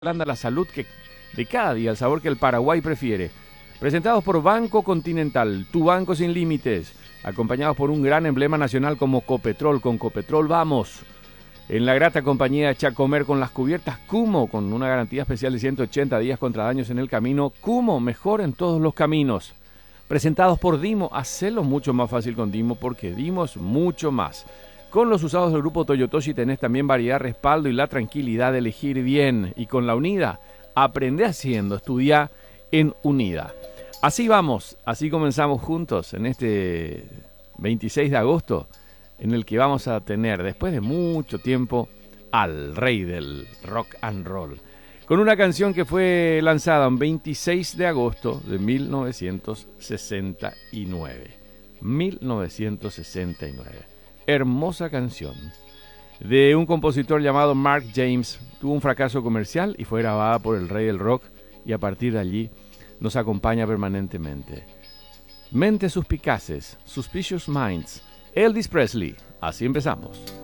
Holanda la salud de cada día, el sabor que el Paraguay prefiere. Presentados por Banco Continental, tu banco sin límites. Acompañados por un gran emblema nacional como Copetrol. Con Copetrol vamos. En la grata compañía de Chacomer con las cubiertas Cumo, con una garantía especial de 180 días contra daños en el camino. Cumo, mejor en todos los caminos. Presentados por Dimo, hacelo mucho más fácil con Dimo porque Dimo es mucho más. Con los usados del grupo Toyotoshi tenés también variedad, respaldo y la tranquilidad de elegir bien. Y con la Unida, aprende haciendo, estudia en Unida. Así vamos, así comenzamos juntos en este 26 de agosto, en el que vamos a tener, después de mucho tiempo, al rey del rock and roll. Con una canción que fue lanzada un 26 de agosto de 1969. 1969. Hermosa canción de un compositor llamado Mark James. Tuvo un fracaso comercial y fue grabada por el rey del rock y a partir de allí nos acompaña permanentemente. Mentes suspicaces, Suspicious Minds, Elvis Presley. Así empezamos.